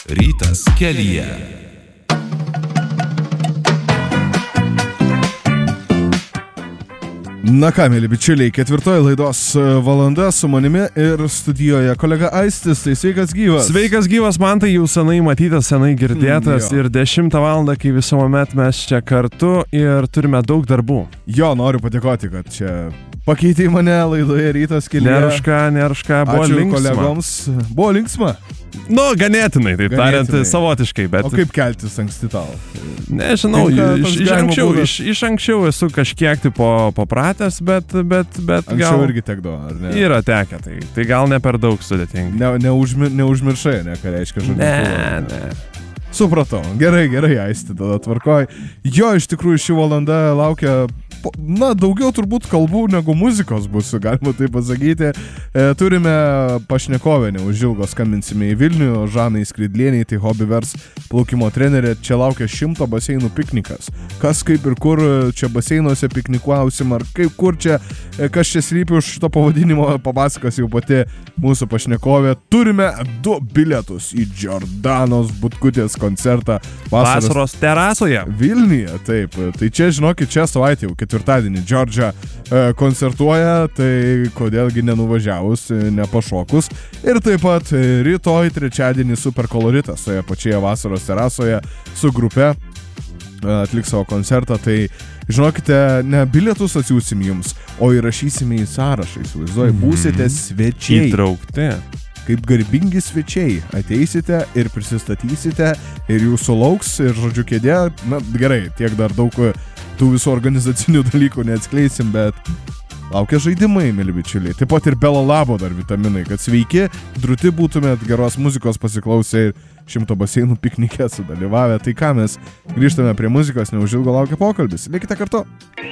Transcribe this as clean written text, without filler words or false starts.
Rytas kelyje. Na ką, mėly bičiuliai, ketvirtoji laidos valanda su manimi ir studijoje kolega Aistis, tai sveikas gyvas. Sveikas gyvas, man tai jau senai matytas, senai girdėtas ir 10 valandą, kai visuomet mes čia kartu ir turime daug darbų. Jo, noriu padėkoti, kad čia pakeitė mane laidoje Rytas kelyje. Nėruška, buvo ačiū linksma. Kolegoms. Buvo linksma? Nu, ganėtinai, taip tariant, savotiškai, bet... O kaip keltis anksti tau? Nežinau, iš anksčiau esu kažkiek tai papratęs, bet anksčiau gal... irgi tekdavo, ar ne? Yra tekę, tai gal ne per daug sudėtinga. Neužmiršai, ne, ką reiškia žodžiu. Ne. Supratau. Gerai, Aisti, tada tvarkoj. Jo, iš tikrųjų ši valanda laukia, daugiau turbūt kalbų negu muzikos bus, galima tai pasakyti. Turime pašnekovę, neužilgo skambinsime į Vilnių, Žanai Skridlieniai, tai Hobbyvers plaukimo trenerė. Čia laukia 100 baseinų piknikas. Kas, kaip ir kur čia baseinuose piknikuosim, ar kaip, kur čia, kas čia slypi už šito pavadinimo, papasakos jau pati mūsų pašnekovė. Turime 2 bilietus į Džordanos Butkutės koncertą Vasaros terasoje Vilniuje, taip. Tai čia, žinokit, čia savaitė jau ketvirtadienį Džordžia koncertuoja, tai kodėlgi nenuvažiavus, nepašokus. Ir taip pat rytoj trečiadienį Superkoloritas toje pačioje Vasaros terasoje su grupe atliks savo koncertą. Tai žinokite, ne bilietus atsiųsim jums, o įrašysime į sąrašą. Įsivaizduoju, būsite svečiai. Įtraukti. Kaip garbingi svečiai ateisite ir prisistatysite ir jūsų lauks ir žodžiu kėdė. Na gerai, tiek dar daug tų visų organizacinių dalykų neatskleisim, bet laukia žaidimai, mėly bičiuliai. Taip pat ir Belo Labo dar vitaminai, kad sveiki, drūti būtumėt, geros muzikos pasiklausę ir 100 baseinų piknike sudalyvavę. Tai ką, mes grįžtame prie muzikos, neužilgo laukia pokalbis. Likite kartu.